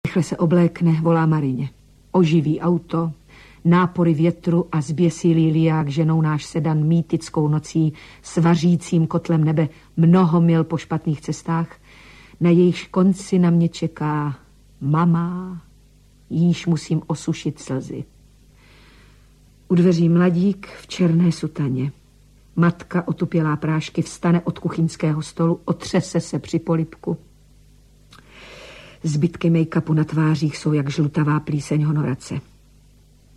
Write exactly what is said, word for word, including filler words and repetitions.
Rychle se oblékne, volá Marině. Oživí auto, nápory větru a zběsilý liák ženou náš sedan mýtickou nocí s vařícím kotlem nebe mnoho mil po špatných cestách. Na jejichž konci na mě čeká mama, jíž musím osušit slzy. U dveří mladík v černé sutaně. Matka otupělá prášky vstane od kuchyňského stolu, otřese se při polibku. Zbytky make-upu na tvářích jsou jak žlutavá plíseň honorace.